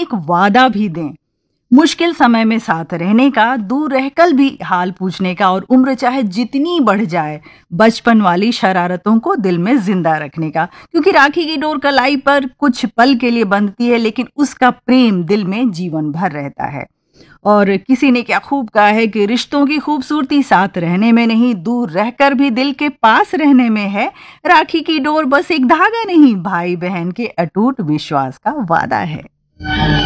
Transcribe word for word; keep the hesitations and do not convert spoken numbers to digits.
एक वादा भी दें, मुश्किल समय में साथ रहने का, दूर रहकर भी हाल पूछने का और उम्र चाहे जितनी बढ़ जाए बचपन वाली शरारतों को दिल में जिंदा रखने का। क्योंकि राखी की डोर कलाई पर कुछ पल के लिए बंधती है, लेकिन उसका प्रेम दिल में जीवन भर रहता है। और किसी ने क्या खूब कहा है कि रिश्तों की खूबसूरती साथ रहने में नहीं, दूर रहकर भी दिल के पास रहने में है। राखी की डोर बस एक धागा नहीं, भाई बहन के अटूट विश्वास का वादा है।